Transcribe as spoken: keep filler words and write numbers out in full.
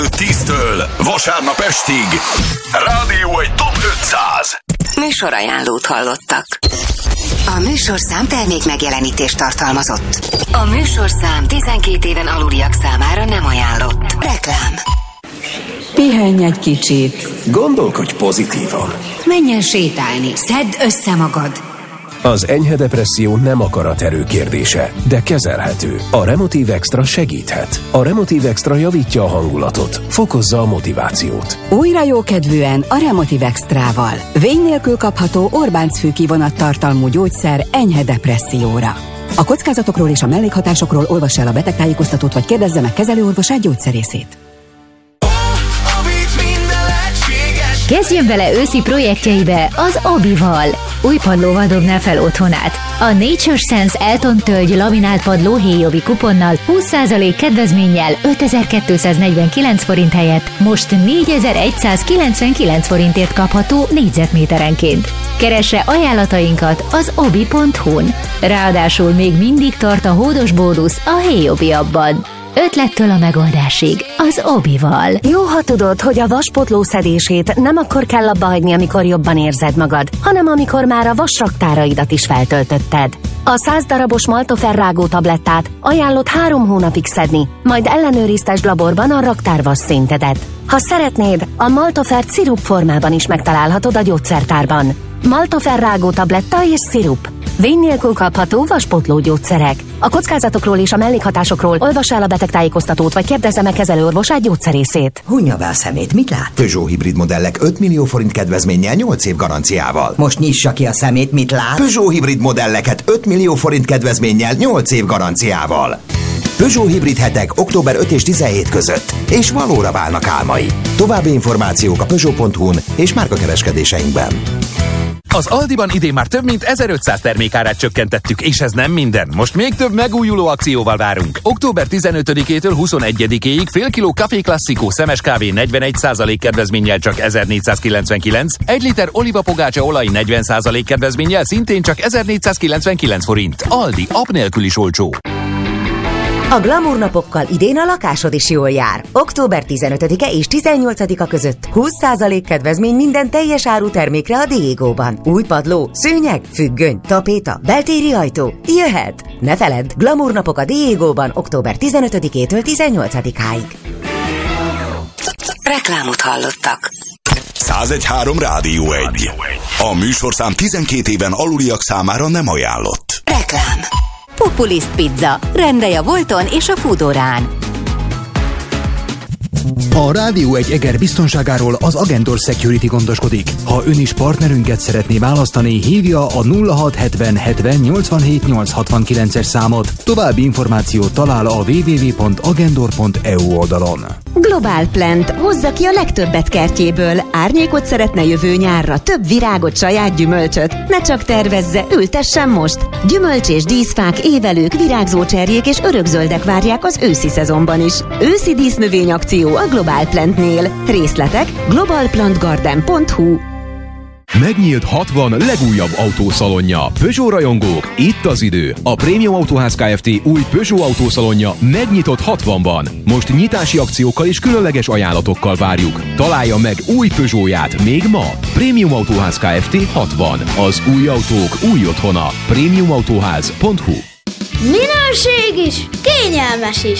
tíztől vasárnap estig Rádió egy Top ötszáz Műsorajánlót hallottak. A műsorszám termék megjelenítést tartalmazott. A műsorszám tizenkét éven aluliak számára nem ajánlott. Reklám. Pihenj egy kicsit. Gondolkodj pozitívan. Menj el sétálni, szedd össze magad. Az enyhe depresszió nem akaraterő kérdése, de kezelhető. A Remotive Extra segíthet. A Remotive Extra javítja a hangulatot, fokozza a motivációt. Újra jókedvűen a Remotive Extrával. Vény nélkül kapható Orbánc-fű kivonattartalmú gyógyszer enyhe depresszióra. A kockázatokról és a mellékhatásokról olvass el a betegtájékoztatót, vagy kérdezze meg kezelőorvosát, gyógyszerészét. Kezdjön bele őszi projektjeibe az Obival. Új padlóval dobná fel otthonát. A Nature Sense Elton tölgy laminált padló héjobi kuponnal húsz százalék kedvezménnyel ötezer-kétszáznegyvenkilenc forint helyett most négyezer-egyszázkilencvenkilenc forintért kapható négyzetméterenként. Keresse ajánlatainkat az obi pont hu-n. Ráadásul még mindig tart a hódos bónusz a héjobi abban. Ötlettől a megoldásig az Obival. Jó, ha tudod, hogy a vaspotló szedését nem akkor kell abba hagyni, amikor jobban érzed magad, hanem amikor már a vasraktáraidat is feltöltötted. A száz darabos Maltofer rágó tablettát ajánlott három hónapig szedni, majd ellenőriztesd laborban a raktárvas szintedet. Ha szeretnéd, a Maltofert szirup formában is megtalálhatod a gyógyszertárban. Maltofer rágó tabletta és szirup. Vény nélkül kapható vaspotló gyógyszerek. A kockázatokról és a mellékhatásokról olvass el a betegtájékoztatót, vagy kérdezze meg kezelőorvosát, gyógyszerészét. Hunja be a szemét, mit lát? Peugeot hibrid modellek öt millió forint kedvezménnyel nyolc év garanciával. Most nyissa ki a szemét, mit lát? Peugeot hibrid modelleket öt millió forint kedvezménnyel nyolc év garanciával. Peugeot hibrid hetek október ötödike és tizenhetedike között, és valóra válnak álmai. További információk a peugeot pont hu-n és márkakereskedéseinkben. Az Aldiban idén már több mint ezerötszáz termékárát csökkentettük, és ez nem minden. Most még több megújuló akcióval várunk. október tizenötödikétől huszonegyedikéig fél kiló Café Classico szemes kávé negyvenegy százalék kedvezménnyel csak ezernégyszázkilencvenkilenc, egy liter olivapogácsa olaj negyven százalék kedvezménnyel szintén csak ezernégyszázkilencvenkilenc forint. Aldi, app nélkül is olcsó. A glamour napokkal idén a lakásod is jól jár. október tizenötödike és tizennyolcadika között húsz százalék kedvezmény minden teljes áru termékre a Diegóban. Új padló, szőnyeg, függöny, tapéta, beltéri ajtó. Jöhet! Ne feledd, glamour napok a Diegóban október tizenötödikétől tizennyolcadikáig. Reklámot hallottak. száz egy három Rádió egy. A műsorszám tizenkét éven aluliak számára nem ajánlott. Reklám. Populist Pizza. Rendelj a Volton és a Foodorán. A Rádió egy Eger biztonságáról az Agendor Security gondoskodik. Ha ön is partnerünket szeretné választani, hívja a nulla hat hetven hetven nyolcvanhét nyolcszázhatvankilences számot. További információt talál a double-u double-u double-u pont agendor pont e u oldalon. Global Plant hozza ki a legtöbbet kertjéből. Árnyékot szeretne jövő nyárra, több virágot, saját gyümölcsöt. Ne csak tervezze, ültessen most! Gyümölcs és díszfák, évelők, virágzó cserjék és örökzöldek várják az őszi szezonban is. Őszi dísznövény akció a Global Plantnél. Részletek global plant garden pont hu. Megnyílt hatvan legújabb autószalonja. Peugeot rajongók, itt az idő. A Prémium Autóház Kft. Új Peugeot autószalonja megnyitott hatvanban. Most nyitási akciókkal és különleges ajánlatokkal várjuk. Találja meg új Peugeotját még ma. Prémium Autóház Kft. hatvan. Az új autók új otthona. prémium autóház pont hu. Minőség is, kényelmes is.